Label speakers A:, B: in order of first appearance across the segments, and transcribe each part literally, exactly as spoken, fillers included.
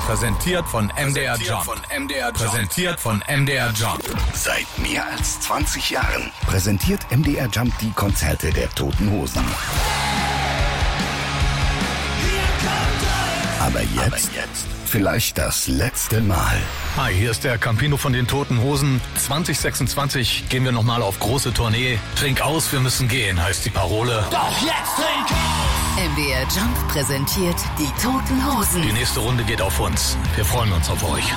A: Präsentiert von M D R Jump. Präsentiert von M D R Jump.
B: Seit mehr als zwanzig Jahren präsentiert M D R Jump die Konzerte der Toten Hosen. Aber jetzt, Aber jetzt vielleicht das letzte Mal.
A: Hi, hier ist der Campino von den Toten Hosen. zwanzig sechsundzwanzig gehen wir nochmal auf große Tournee. Trink aus, wir müssen gehen, heißt die Parole.
C: Doch jetzt trink aus!
D: M D R Jump präsentiert die Toten Hosen.
A: Die nächste Runde geht auf uns. Wir freuen uns auf euch.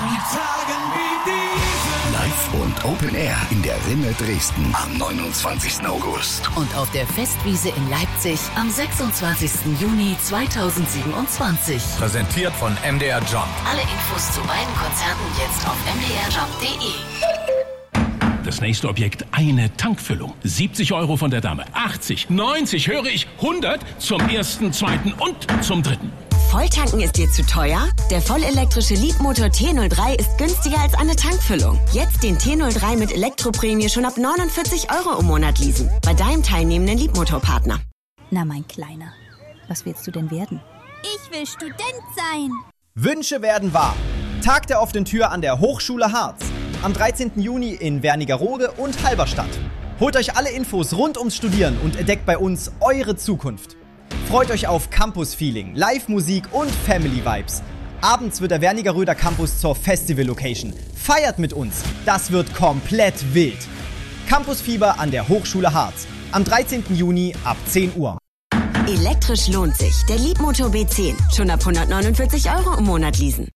B: Live und Open Air in der Rinne Dresden am neunundzwanzigsten August.
D: Und auf der Festwiese in Leipzig am sechsundzwanzigsten Juni zweitausendsiebenundzwanzig.
A: Präsentiert von M D R Jump.
D: Alle Infos zu beiden Konzerten jetzt auf m d r jump punkt d e.
C: Das nächste Objekt, eine Tankfüllung. siebzig Euro von der Dame, achtzig, neunzig, höre ich, hundert zum ersten, zweiten und zum dritten.
E: Volltanken ist dir zu teuer? Der vollelektrische Leapmotor T null drei ist günstiger als eine Tankfüllung. Jetzt den T null drei mit Elektroprämie schon ab neunundvierzig Euro im Monat leasen. Bei deinem teilnehmenden Leapmotor-Partner.
F: Na, mein Kleiner, was willst du denn werden?
G: Ich will Student sein.
H: Wünsche werden wahr. Tag der offenen Tür an der Hochschule Harz. Am dreizehnten Juni in Wernigerode und Halberstadt. Holt euch alle Infos rund ums Studieren und entdeckt bei uns eure Zukunft. Freut euch auf Campus-Feeling, Live-Musik und Family-Vibes. Abends wird der Wernigeröder Campus zur Festival-Location. Feiert mit uns, das wird komplett wild. Campusfieber an der Hochschule Harz. Am dreizehnten Juni ab zehn Uhr.
E: Elektrisch lohnt sich. Der Leapmotor B zehn. Schon ab hundertneunundvierzig Euro im Monat leasen.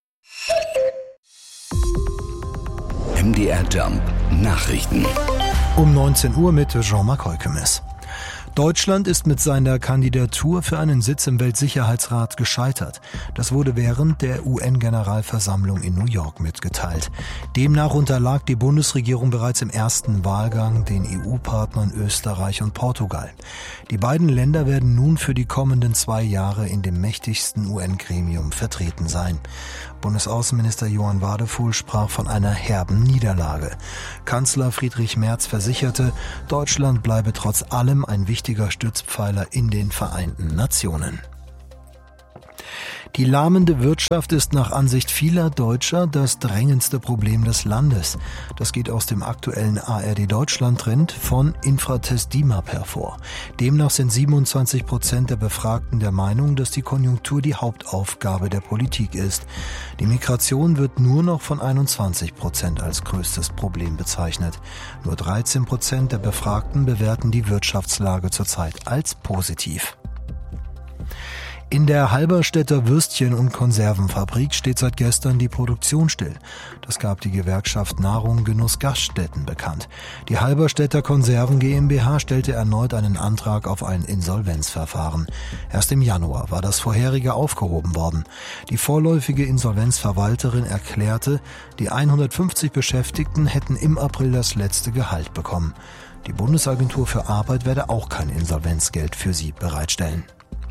B: M D R Jump Nachrichten.
I: Um neunzehn Uhr mit Jean-Marc Heukemes. Deutschland ist mit seiner Kandidatur für einen Sitz im Weltsicherheitsrat gescheitert. Das wurde während der U N-Generalversammlung in New York mitgeteilt. Demnach unterlag die Bundesregierung bereits im ersten Wahlgang den E U-Partnern Österreich und Portugal. Die beiden Länder werden nun für die kommenden zwei Jahre in dem mächtigsten U N-Gremium vertreten sein. Bundesaußenminister Johann Wadefuhl sprach von einer herben Niederlage. Kanzler Friedrich Merz versicherte, Deutschland bleibe trotz allem ein wichtiger Stützpfeiler in den Vereinten Nationen. Die lahmende Wirtschaft ist nach Ansicht vieler Deutscher das drängendste Problem des Landes. Das geht aus dem aktuellen A R D-Deutschland-Trend von Infratest D I M A P hervor. Demnach sind siebenundzwanzig Prozent der Befragten der Meinung, dass die Konjunktur die Hauptaufgabe der Politik ist. Die Migration wird nur noch von einundzwanzig Prozent als größtes Problem bezeichnet. Nur dreizehn Prozent der Befragten bewerten die Wirtschaftslage zurzeit als positiv. In der Halberstädter Würstchen- und Konservenfabrik steht seit gestern die Produktion still. Das gab die Gewerkschaft Nahrung Genuss Gaststätten bekannt. Die Halberstädter Konserven GmbH stellte erneut einen Antrag auf ein Insolvenzverfahren. Erst im Januar war das vorherige aufgehoben worden. Die vorläufige Insolvenzverwalterin erklärte, die hundertfünfzig Beschäftigten hätten im April das letzte Gehalt bekommen. Die Bundesagentur für Arbeit werde auch kein Insolvenzgeld für sie bereitstellen.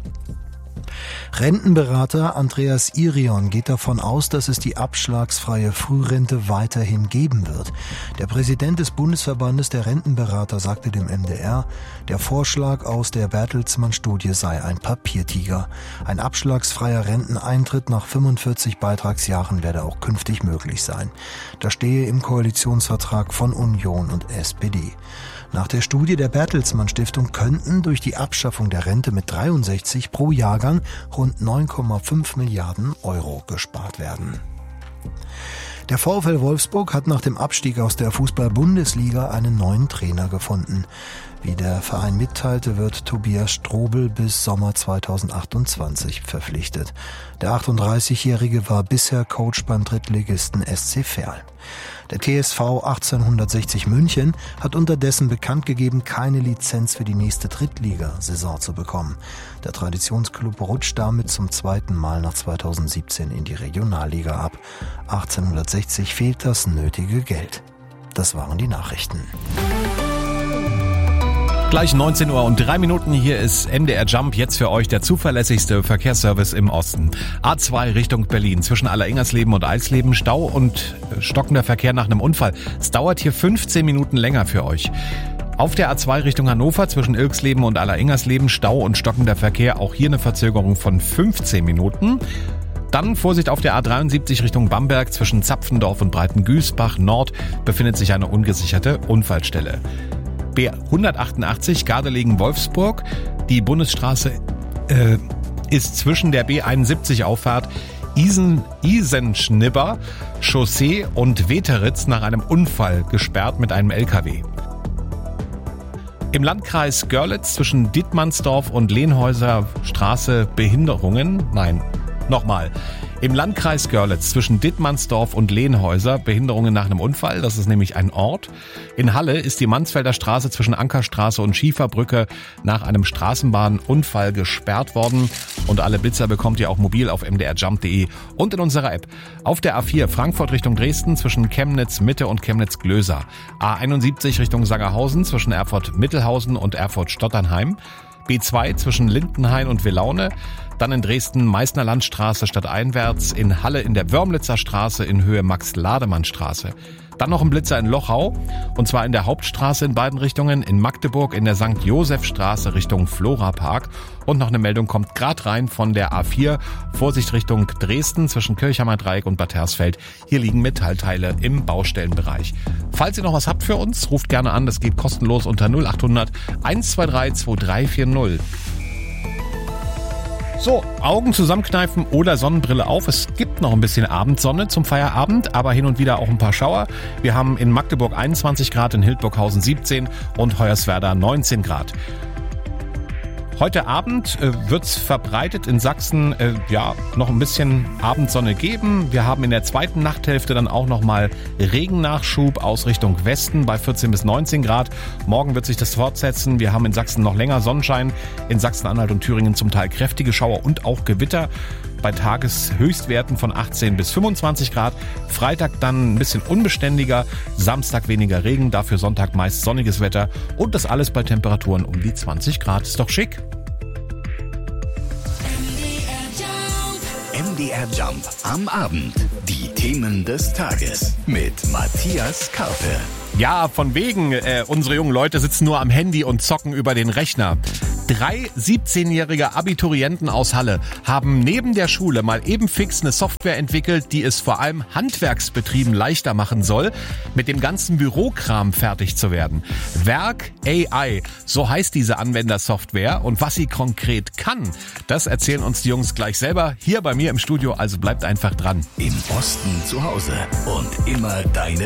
I: Rentenberater Andreas Irion geht davon aus, dass es die abschlagsfreie Frührente weiterhin geben wird. Der Präsident des Bundesverbandes der Rentenberater sagte dem M D R, der Vorschlag aus der Bertelsmann-Studie sei ein Papiertiger. Ein abschlagsfreier Renteneintritt nach fünfundvierzig Beitragsjahren werde auch künftig möglich sein. Das stehe im Koalitionsvertrag von Union und S P D. Nach der Studie der Bertelsmann Stiftung könnten durch die Abschaffung der Rente mit dreiundsechzig pro Jahrgang rund neun Komma fünf Milliarden Euro gespart werden. Der VfL Wolfsburg hat nach dem Abstieg aus der Fußball-Bundesliga einen neuen Trainer gefunden. Wie der Verein mitteilte, wird Tobias Strobel bis Sommer zweitausendachtundzwanzig verpflichtet. Der achtunddreißigjährige war bisher Coach beim Drittligisten S C Verl. Der T S V achtzehnhundertsechzig München hat unterdessen bekannt gegeben, keine Lizenz für die nächste Drittligasaison zu bekommen. Der Traditionsklub rutscht damit zum zweiten Mal nach zweitausendsiebzehn in die Regionalliga ab. achtzehnhundertsechzig fehlt das nötige Geld. Das waren die Nachrichten.
J: Gleich neunzehn Uhr und drei Minuten, hier ist M D R Jump, jetzt für euch der zuverlässigste Verkehrsservice im Osten. A zwei Richtung Berlin, zwischen Alleringers-Leben und Eisleben, Stau und stockender Verkehr nach einem Unfall. Es dauert hier fünfzehn Minuten länger für euch. Auf der A zwei Richtung Hannover, zwischen Ilksleben und Alleringers-Leben, Stau und stockender Verkehr, auch hier eine Verzögerung von fünfzehn Minuten. Dann Vorsicht auf der A dreiundsiebzig Richtung Bamberg. Zwischen Zapfendorf und Breitengüßbach Nord befindet sich eine ungesicherte Unfallstelle. B hundertachtundachtzig Gardelegen-Wolfsburg. Die Bundesstraße äh, ist zwischen der B einundsiebzig Auffahrt Isen, Isenschnibber Chaussee und Weteritz nach einem Unfall gesperrt mit einem L K W. Im Landkreis Görlitz zwischen Dittmannsdorf und Lehnhäuser Straße Behinderungen. Nein, nochmal. Im Landkreis Görlitz zwischen Dittmannsdorf und Lehnhäuser Behinderungen nach einem Unfall. Das ist nämlich ein Ort. In Halle ist die Mansfelder Straße zwischen Ankerstraße und Schieferbrücke nach einem Straßenbahnunfall gesperrt worden. Und alle Blitzer bekommt ihr auch mobil auf m d r jump punkt d e und in unserer App. Auf der A vier Frankfurt Richtung Dresden zwischen Chemnitz Mitte und Chemnitz Glöser. A einundsiebzig Richtung Sangerhausen zwischen Erfurt Mittelhausen und Erfurt Stotternheim. B zwei zwischen Lindenhain und Wilaune. Dann in Dresden Meißner Landstraße stadteinwärts, in Halle in der Wörmlitzer Straße in Höhe Max-Lademann-Straße. Dann noch ein Blitzer in Lochau, und zwar in der Hauptstraße in beiden Richtungen, in Magdeburg in der Sankt Joseph Straße Richtung Florapark. Und noch eine Meldung kommt gerade rein von der A vier, Vorsicht Richtung Dresden zwischen Kirchheimer Dreieck und Bad Hersfeld. Hier liegen Metallteile im Baustellenbereich. Falls ihr noch was habt für uns, ruft gerne an, das geht kostenlos unter null achthundert eins zwei drei zwei drei vier null. So, Augen zusammenkneifen oder Sonnenbrille auf. Es gibt noch ein bisschen Abendsonne zum Feierabend, aber hin und wieder auch ein paar Schauer. Wir haben in Magdeburg einundzwanzig Grad, in Hildburghausen siebzehn und Hoyerswerda neunzehn Grad. Heute Abend äh, wird's verbreitet in Sachsen äh, ja noch ein bisschen Abendsonne geben. Wir haben in der zweiten Nachthälfte dann auch nochmal Regennachschub aus Richtung Westen bei vierzehn bis neunzehn Grad. Morgen wird sich das fortsetzen. Wir haben in Sachsen noch länger Sonnenschein. In Sachsen-Anhalt und Thüringen zum Teil kräftige Schauer und auch Gewitter. Bei Tageshöchstwerten von achtzehn bis fünfundzwanzig Grad. Freitag dann ein bisschen unbeständiger, Samstag weniger Regen, dafür Sonntag meist sonniges Wetter und das alles bei Temperaturen um die zwanzig Grad. Ist doch schick.
B: M D R Jump am Abend. Die Themen des Tages mit Matthias Karpe.
J: Ja, von wegen, äh, unsere jungen Leute sitzen nur am Handy und zocken über den Rechner. Drei siebzehnjährige Abiturienten aus Halle haben neben der Schule mal eben fix eine Software entwickelt, die es vor allem Handwerksbetrieben leichter machen soll, mit dem ganzen Bürokram fertig zu werden. Werk A I, so heißt diese Anwendersoftware, und was sie konkret kann, das erzählen uns die Jungs gleich selber hier bei mir im Studio, also bleibt einfach dran.
B: Im Osten zu Hause und immer deine